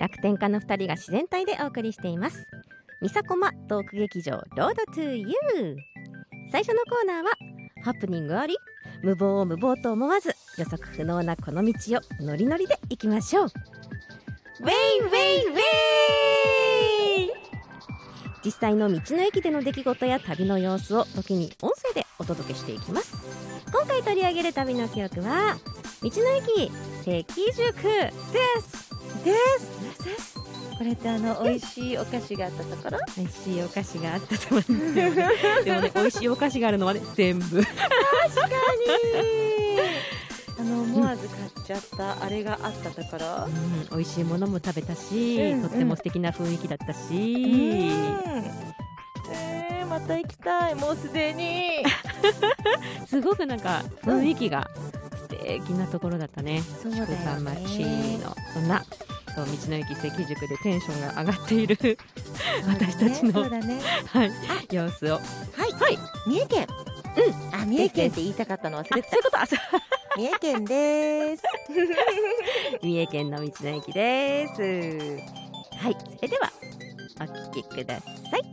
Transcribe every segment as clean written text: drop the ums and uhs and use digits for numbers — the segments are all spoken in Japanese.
楽天家の2人が自然体でお送りしています。みさこまトーク劇場ロードトゥーユー。最初のコーナーはハプニングあり、無謀を無謀と思わず予測不能なこの道をノリノリで行きましょう。ウェイウェイウェイ。実際の道の駅での出来事や旅の様子を時に音声でお届けしていきます。今回取り上げる旅の記憶は道の駅関宿ですこれって美味しいお菓子があったところ？ 美味しいお菓子があったところでもね、美味しいお菓子があるのはね、全部確かに思わず買っちゃったあれがあったところ、 美味しいものも食べたし、とっても素敵な雰囲気だったし、 また行きたい。もうすでにすごくなんか雰囲気が素敵なところだったね。 そうだよね。 宿場町のそんな道の駅関宿でテンションが上がっている私たちの、 そうだね、 はい、様子を、はい、 三重県、三重県って言いたかったの忘れてた。 そういうこと。 三重県です。 三重県の道の駅です。はい、それではお聞きください。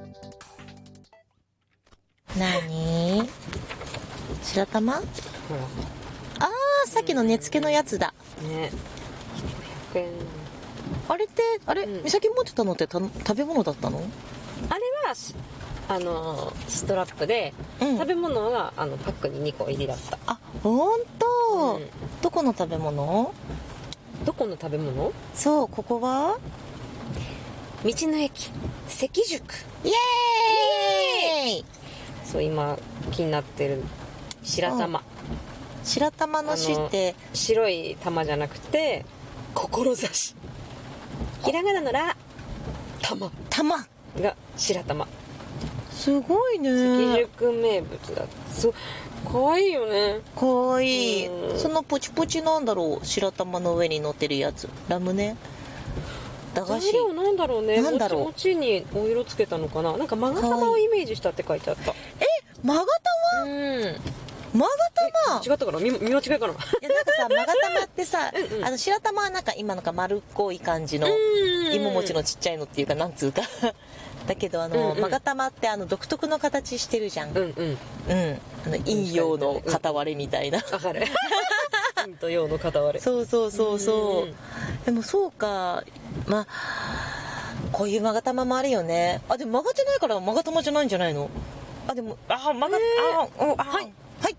何？白玉？さっきの根付けのやつだ。 ね。100円。 あれって美咲持ってたのって食べ物だったの？ あれはストラップで、食べ物はパックに2個入りだった。 あ、ほんと、どこの食べ物？ どこの食べ物？ そう、ここは道の駅関宿。 イエーイ。 そう、今気になってる白玉。 白玉の詩って白い玉じゃなくて志、ひらがなのら玉が白玉。 すごいね。 関宿名物だ。かわいいよね。 かわいい。そのポチポチなんだろう。白玉の上に乗ってるやつ、ラムネ、駄菓子。 材料なんだろうね。 なんだろう。 もちもちにお色つけたのかな。なんか勾玉をイメージしたって書いてあった。 勾玉？勾玉？ 違ったかな、見間違いかな。 いや、なんかさ、勾玉ってさ、白玉はなんか今のか丸っこい感じの芋餅のちっちゃいのっていうか、なんつうかだけど勾玉って独特の形してるじゃん。陰陽の片割れみたいな。 わかる。陰と陽の片割れ。 そう。でもそうか、まあこういう勾玉もあるよね。でも曲がってないから勾玉じゃないんじゃないの？でもはい。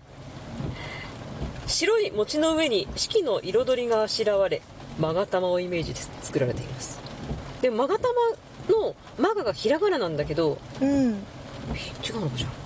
白い餅の上に四季の彩りがあしらわれ、勾玉をイメージで作られています。で、勾玉の勾がひらがななんだけど、違うのかしら。